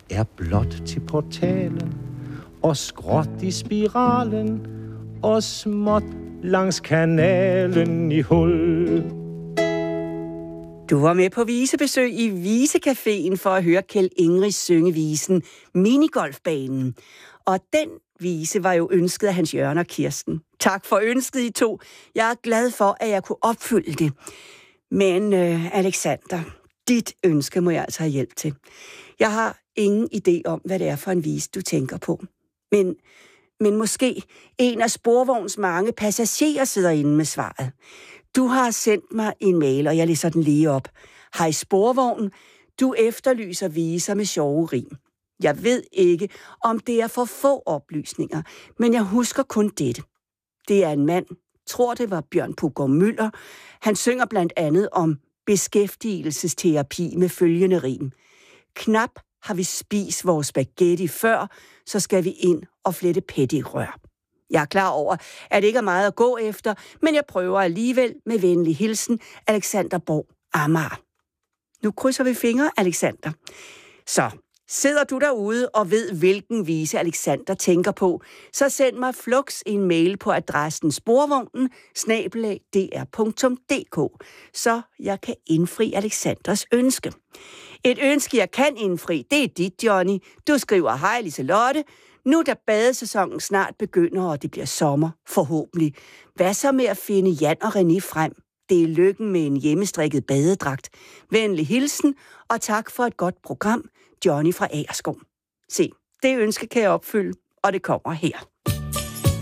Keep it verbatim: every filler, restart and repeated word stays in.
er blot til portalen, og skråt i spiralen, og småt langs kanalen i hul. Du var med på visebesøg i Visecaféen for at høre Kjeld Ingrid synge visen Minigolfbanen. Og den vise var jo ønsket af Hans Jørgen og Kirsten. Tak for ønsket, I to. Jeg er glad for, at jeg kunne opfylde det. Men øh, Alexander, dit ønske må jeg altså have hjælp til. Jeg har ingen idé om, hvad det er for en vise, du tænker på. Men, men måske en af Sporvogns mange passagerer sidder inde med svaret. Du har sendt mig en mail, og jeg læser den lige op. Hej Sporvogn, du efterlyser viser med sjove rim. Jeg ved ikke, om det er for få oplysninger, men jeg husker kun dette. Det er en mand, tror det var Bjørn Puggaard Møller. Han synger blandt andet om beskæftigelsesterapi med følgende rim. Knap har vi spist vores spaghetti før, så skal vi ind og flette pettirør. Jeg er klar over, at det ikke er meget at gå efter, men jeg prøver alligevel med venlig hilsen, Alexander Borg Amager. Nu krydser vi fingre, Alexander. Så sidder du derude og ved, hvilken vise Alexander tænker på, så send mig fluks en mail på adressen sporvognen snabel-a d r punktum d k, så jeg kan indfri Alexanders ønske. Et ønske, jeg kan indfri, det er dit, Johnny. Du skriver, hej Liselotte. Nu da badesæsonen snart begynder, og det bliver sommer, forhåbentlig. Hvad så med at finde Jan og René frem? Det er lykken med en hjemmestrikket badedragt. Venlig hilsen, og tak for et godt program, Johnny fra Agerskov. Se, det ønske kan jeg opfylde, og det kommer her.